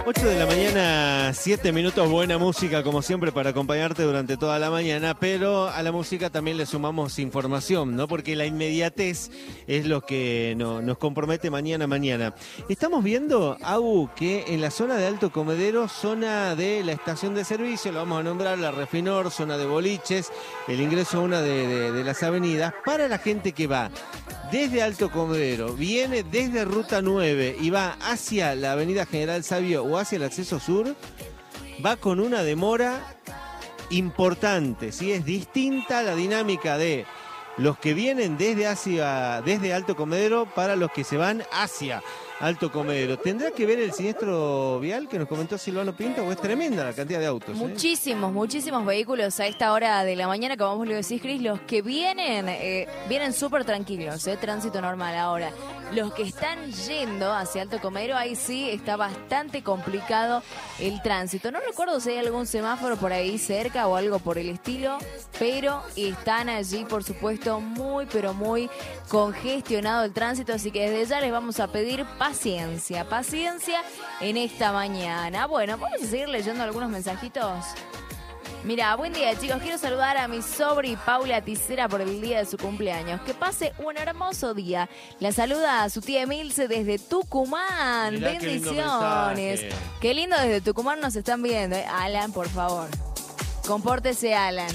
8 de la mañana, 7 minutos, buena música como siempre para acompañarte durante toda la mañana, pero a la música también le sumamos información, ¿no? Porque la inmediatez es lo que nos compromete mañana. Estamos viendo, Agu, que en la zona de Alto Comedero, zona de la estación de servicio, lo vamos a nombrar, la Refinor, zona de boliches, el ingreso a una de las avenidas, para la gente que va desde Alto Comedero, viene desde Ruta 9 y va hacia la Avenida General Sabio o hacia el acceso sur, va con una demora importante, ¿sí? Es distinta la dinámica de los que vienen desde Alto Comedero para los que se van hacia Alto Comedero. ¿Tendrá que ver el siniestro vial que nos comentó Silvano Pinto o es tremenda la cantidad de autos? Muchísimos vehículos a esta hora de la mañana, como vos lo decís, Cris. Los que vienen súper tranquilos, tránsito normal. Ahora, los que están yendo hacia Alto Comedero, ahí sí está bastante complicado el tránsito. No recuerdo si hay algún semáforo por ahí cerca o algo por el estilo, pero están allí, por supuesto, muy congestionado el tránsito, así que desde ya les vamos a pedir paciencia en esta mañana. Bueno, vamos a seguir leyendo algunos mensajitos. Mira, buen día, chicos. Quiero saludar a mi sobri Paula Ticera por el día de su cumpleaños. Que pase un hermoso día. La saluda a su tía Emilce desde Tucumán. Mirá, bendiciones. Qué lindo desde Tucumán nos están viendo. Alan, por favor. Compórtese, Alan.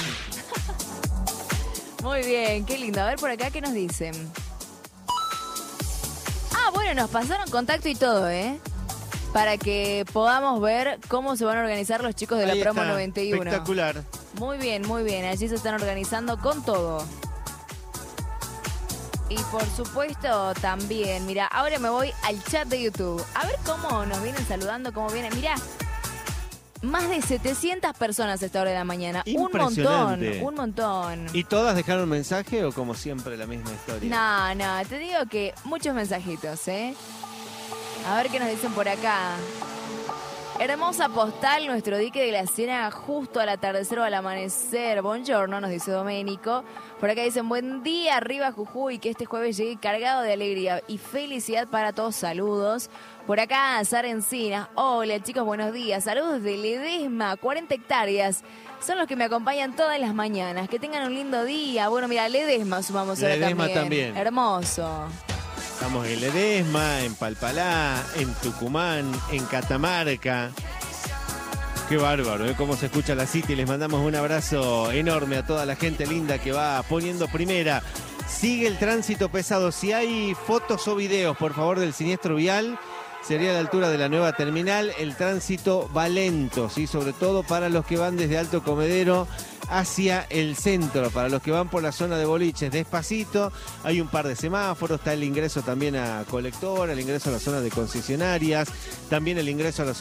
Muy bien, qué lindo. A ver por acá qué nos dicen. Bueno, nos pasaron contacto y todo, para que podamos ver cómo se van a organizar los chicos de la promo 91. Espectacular. Muy bien. Allí se están organizando con todo. Y por supuesto también, mira, ahora me voy al chat de YouTube. A ver cómo nos vienen saludando, cómo vienen. Mira, más de 700 personas a esta hora de la mañana. Un montón. ¿Y todas dejaron mensaje o como siempre la misma historia? No, te digo que muchos mensajitos, A ver qué nos dicen por acá. Hermosa postal, nuestro dique de la Ciénaga justo al atardecer o al amanecer. Buongiorno, nos dice Doménico. Por acá dicen, buen día, arriba Jujuy, que este jueves llegue cargado de alegría y felicidad para todos. Saludos. Por acá, Sara Encinas. Hola, chicos, buenos días. Saludos de Ledesma, 40 hectáreas. Son los que me acompañan todas las mañanas. Que tengan un lindo día. Bueno, mira, Ledesma sumamos ahora también. Hermoso. Estamos en Ledesma, en Palpalá, en Tucumán, en Catamarca. Qué bárbaro, cómo se escucha la City. Les mandamos un abrazo enorme a toda la gente linda que va poniendo primera. Sigue el tránsito pesado. Si hay fotos o videos, por favor, del siniestro vial, sería a la altura de la nueva terminal. El tránsito va lento, ¿sí? Sobre todo para los que van desde Alto Comedero hacia el centro, para los que van por la zona de boliches, despacito. Hay un par de semáforos, está el ingreso también a Colectora, el ingreso a la zona de concesionarias, también el ingreso a la zona